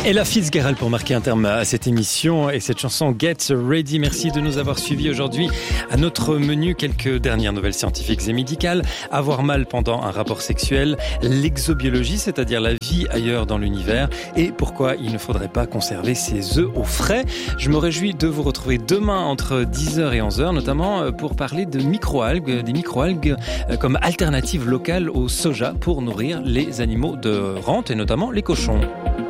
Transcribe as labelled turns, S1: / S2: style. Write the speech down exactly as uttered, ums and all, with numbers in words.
S1: Ella Fitzgerald pour marquer un terme à cette émission et cette chanson Get Ready. Merci de nous avoir suivis aujourd'hui. À notre menu, quelques dernières nouvelles scientifiques et médicales. Avoir mal pendant un rapport sexuel, l'exobiologie, c'est-à-dire la vie ailleurs dans l'univers, et pourquoi il ne faudrait pas conserver ses œufs au frais. Je me réjouis de vous retrouver demain entre dix heures et onze heures, notamment pour parler de microalgues, des microalgues comme alternative locale au soja pour nourrir les animaux de rente et notamment les cochons.